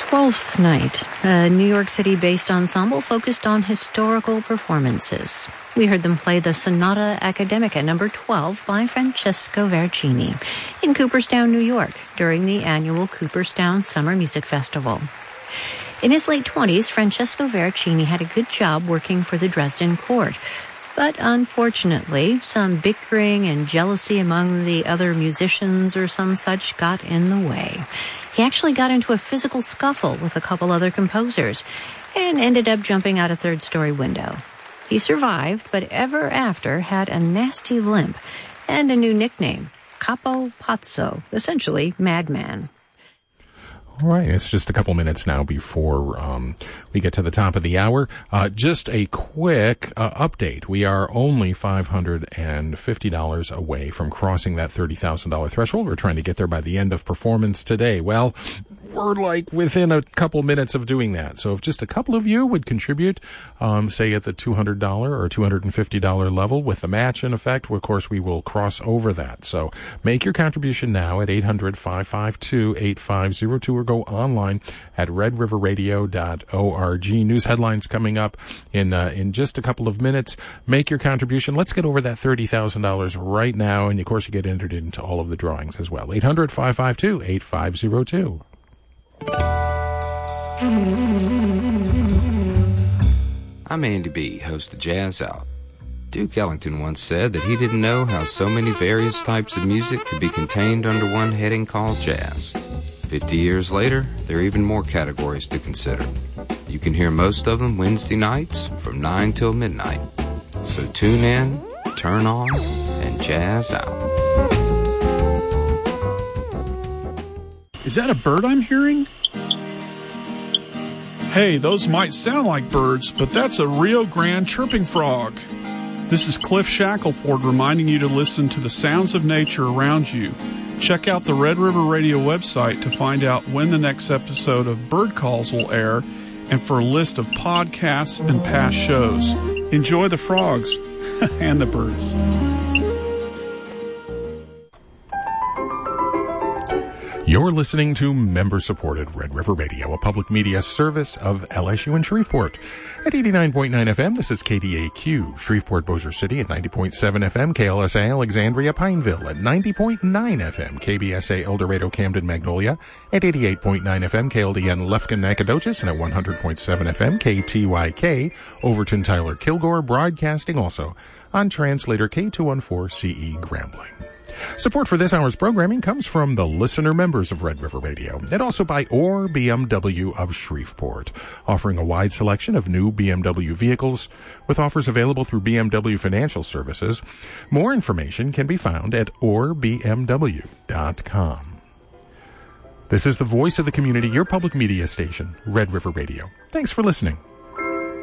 Twelfth Night, a New York City-based ensemble focused on historical performances. We heard them play the Sonata Academica No. 12 by Francesco Vercini in Cooperstown, New York, during the annual Cooperstown Summer Music Festival. In his late 20s, Francesco Vercini had a good job working for the Dresden court. But unfortunately, some bickering and jealousy among the other musicians or some such got in the way. He actually got into a physical scuffle with a couple other composers and ended up jumping out a third-story window. He survived, but ever after had a nasty limp and a new nickname, Capo Pazzo, essentially Madman. All right, it's just a couple minutes now before we get to the top of the hour. Just a quick update. We are only $550 away from crossing that $30,000 threshold. We're trying to get there by the end of performance today. Well, we're like within a couple minutes of doing that. So if just a couple of you would contribute, say at the $200 or $250 level with the match in effect, of course we will cross over that. So make your contribution now at 800-552-8502 or go online at redriverradio.org. News headlines coming up in just a couple of minutes. Make your contribution. Let's get over that $30,000 right now. And of course you get entered into all of the drawings as well. 800-552-8502. I'm Andy B., host of Jazz Out. Duke Ellington once said that he didn't know how so many various types of music could be contained under one heading called jazz. 50 years later, there are even more categories to consider. You can hear most of them Wednesday nights from 9 till midnight. So tune in, turn on, and jazz out. Is that a bird I'm hearing? Hey, those might sound like birds, but that's a Rio Grande chirping frog. This is Cliff Shackelford reminding you to listen to the sounds of nature around you. Check out the Red River Radio website to find out when the next episode of Bird Calls will air and for a list of podcasts and past shows. Enjoy the frogs and the birds. You're listening to member-supported Red River Radio, a public media service of LSU in Shreveport. At 89.9 FM, this is KDAQ, Shreveport, Bossier City at 90.7 FM, KLSA Alexandria, Pineville at 90.9 FM, KBSA El Dorado, Camden, Magnolia at 88.9 FM, KLDN Lufkin, Nacogdoches, and at 100.7 FM, KTYK, Overton, Tyler, Kilgore, broadcasting also on translator K214CE Grambling. Support for this hour's programming comes from the listener members of Red River Radio and also by Orr BMW of Shreveport, offering a wide selection of new BMW vehicles with offers available through BMW Financial Services. More information can be found at OrrBMW.com. This is the voice of the community, your public media station, Red River Radio. Thanks for listening.